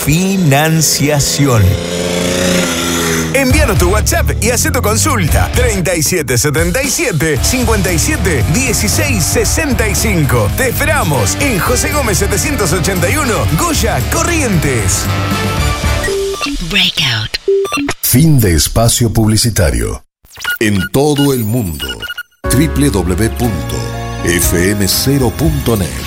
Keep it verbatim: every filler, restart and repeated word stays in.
financiación. Envíanos tu WhatsApp y haz tu consulta. treinta y siete setenta y siete, cincuenta y siete, dieciséis sesenta y cinco. Te esperamos en José Gómez setecientos ochenta y uno, Goya, Corrientes. Breakout. Fin de espacio publicitario. En todo el mundo, doble u doble u doble u punto f m cero punto net.